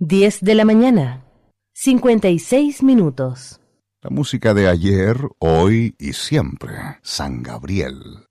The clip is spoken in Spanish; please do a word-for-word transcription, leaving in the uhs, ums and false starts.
diez de la mañana, cincuenta y seis minutos. La música de ayer, hoy y siempre. San Gabriel.